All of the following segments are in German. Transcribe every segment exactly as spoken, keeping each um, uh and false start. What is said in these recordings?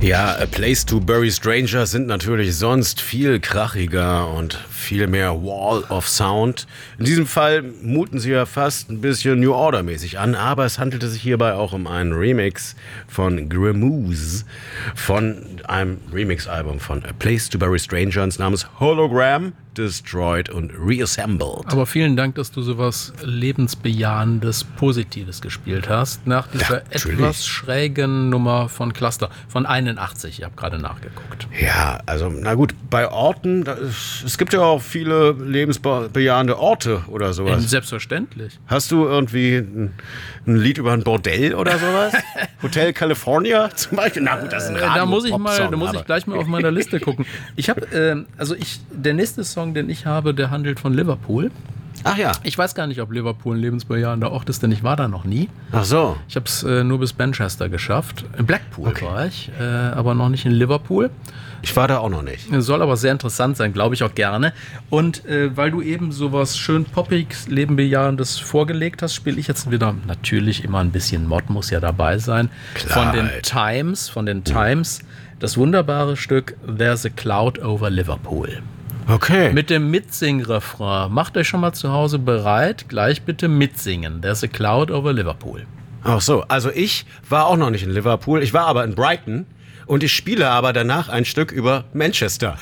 Ja, A Place to Bury Strangers sind natürlich sonst viel krachiger und viel mehr Wall of Sound. In diesem Fall muten sie ja fast ein bisschen New Order-mäßig an, aber es handelte sich hierbei auch um einen Remix von Grimmuse von einem Remix-Album von A Place to Bury Strangers namens Hologram, Destroyed und Reassembled. Aber vielen Dank, dass du sowas lebensbejahendes, Positives gespielt hast, nach dieser ja, etwas schrägen Nummer von Cluster, von einundachtzig, ich habe gerade nachgeguckt. Ja, also na gut, bei Orten, da ist, es gibt ja auch viele lebensbejahende Orte oder sowas. Ähm, selbstverständlich. Hast du irgendwie ein, ein Lied über ein Bordell oder sowas? Hotel California zum Beispiel? Na gut, das ist ein Radio- Da muss ich mal, Popsong, da muss ich gleich mal auf meiner Liste gucken. Ich habe, äh, also ich, der nächste Song, den ich habe, der handelt von Liverpool. Ach ja. Ich weiß gar nicht, ob Liverpool ein lebensbejahender Ort ist, denn ich war da noch nie. Ach so. Ich habe es äh, nur bis Manchester geschafft. In Blackpool Okay. war ich, äh, aber noch nicht in Liverpool. Ich war da auch noch nicht. Soll aber sehr interessant sein, glaube ich auch gerne. Und äh, weil du eben sowas schön poppiges, lebenbejahendes vorgelegt hast, spiele ich jetzt wieder natürlich immer ein bisschen Mod, muss ja dabei sein. Klar, Von den Alter. Times, von den Times, das wunderbare Stück There's a Cloud over Liverpool. Okay. Mit dem Mitsing-Refrain. Macht euch schon mal zu Hause bereit, gleich bitte mitsingen. There's a Cloud over Liverpool. Ach so, also ich war auch noch nicht in Liverpool, ich war aber in Brighton und ich spiele aber danach ein Stück über Manchester.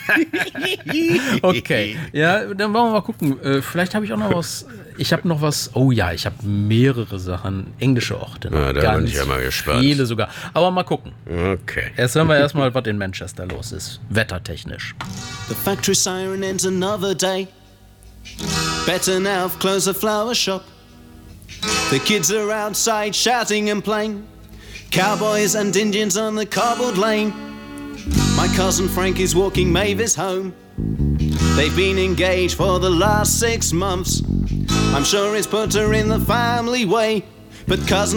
Okay, ja, dann wollen wir mal gucken. Äh, vielleicht habe ich auch noch was. Ich habe noch was. Oh ja, ich habe mehrere Sachen. Englische Orte. noch. Ja, da Ganz bin ich ja mal gespannt. Viele sogar. Aber mal gucken. Okay. Erst hören wir erstmal, was in Manchester los ist. Wettertechnisch. The factory siren ends another day. Better now close the flower shop. The kids are outside shouting and playing. Cowboys and Indians on the cardboard lane. My cousin Frank is walking Mavis home. They've been engaged for the last six months. I'm sure it's put her in the family way. But cousin